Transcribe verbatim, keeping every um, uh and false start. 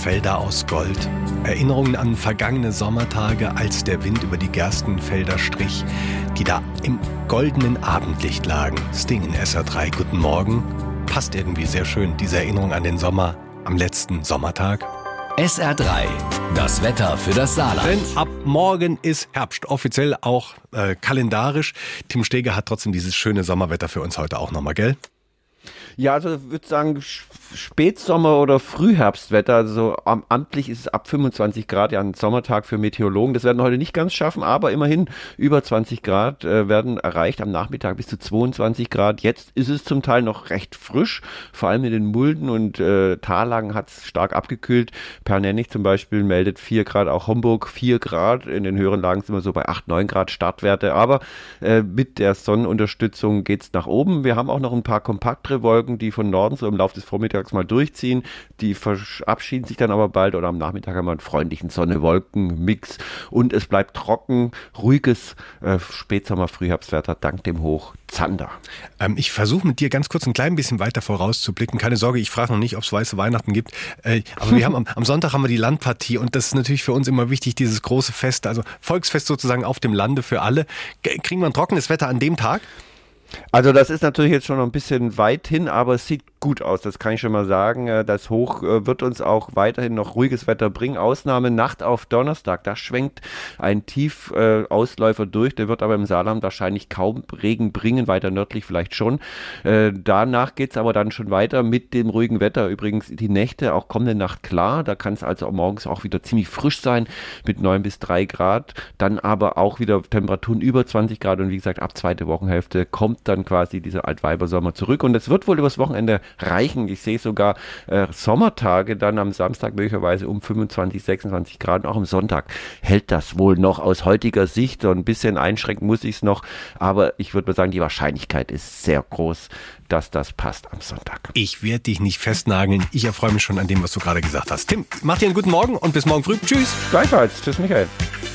Felder aus Gold. Erinnerungen an vergangene Sommertage, als der Wind über die Gerstenfelder strich, die da im goldenen Abendlicht lagen. Sting in S R drei, guten Morgen. Passt irgendwie sehr schön, diese Erinnerung an den Sommer am letzten Sommertag. S R drei, das Wetter für das Saarland. Denn ab morgen ist Herbst, offiziell auch äh, kalendarisch. Tim Steger hat trotzdem dieses schöne Sommerwetter für uns heute auch nochmal, gell? Ja, also ich würde sagen Spätsommer- oder Frühherbstwetter. Also am, amtlich ist es ab fünfundzwanzig Grad, ja ein Sommertag für Meteorologen. Das werden wir heute nicht ganz schaffen, aber immerhin über zwanzig Grad äh, werden erreicht. Am Nachmittag bis zu zweiundzwanzig Grad. Jetzt ist es zum Teil noch recht frisch. Vor allem in den Mulden und äh, Tallagen hat es stark abgekühlt. Pernennig zum Beispiel meldet vier Grad, auch Homburg vier Grad. In den höheren Lagen sind wir so bei acht, neun Grad Startwerte. Aber äh, mit der Sonnenunterstützung geht es nach oben. Wir haben auch noch ein paar kompaktere Wolken, die von Norden so im Laufe des Vormittags mal durchziehen. Die verabschieden sich dann aber bald oder am Nachmittag haben wir einen freundlichen Sonne-Wolken-Mix und es bleibt trocken, ruhiges äh, Spätsommer-Frühherbstwetter dank dem Hoch Zander. Ähm, ich versuche mit dir ganz kurz ein klein bisschen weiter vorauszublicken. Keine Sorge, ich frage noch nicht, ob es weiße Weihnachten gibt. Äh, aber wir haben am, am Sonntag haben wir die Landpartie und das ist natürlich für uns immer wichtig, dieses große Fest, also Volksfest sozusagen auf dem Lande für alle. Kriegen wir ein trockenes Wetter an dem Tag? Also das ist natürlich jetzt schon noch ein bisschen weit hin, aber es sieht gut aus, das kann ich schon mal sagen. Das Hoch wird uns auch weiterhin noch ruhiges Wetter bringen. Ausnahme Nacht auf Donnerstag, da schwenkt ein Tiefausläufer durch, der wird aber im Saarland wahrscheinlich kaum Regen bringen, weiter nördlich vielleicht schon. Danach geht es aber dann schon weiter mit dem ruhigen Wetter. Übrigens die Nächte auch kommende Nacht klar, da kann es also auch morgens auch wieder ziemlich frisch sein mit neun bis drei Grad, dann aber auch wieder Temperaturen über zwanzig Grad und wie gesagt ab zweite Wochenhälfte kommt dann quasi dieser Altweibersommer zurück und es wird wohl übers Wochenende reichen. Ich sehe sogar äh, Sommertage dann am Samstag möglicherweise um fünfundzwanzig, sechsundzwanzig Grad und auch am Sonntag hält das wohl noch aus heutiger Sicht. Und ein bisschen einschränken muss ich es noch, aber ich würde mal sagen, die Wahrscheinlichkeit ist sehr groß, dass das passt am Sonntag. Ich werde dich nicht festnageln. Ich erfreue mich schon an dem, was du gerade gesagt hast. Tim, mach dir einen guten Morgen und bis morgen früh. Tschüss. Gleichfalls. Tschüss, Michael.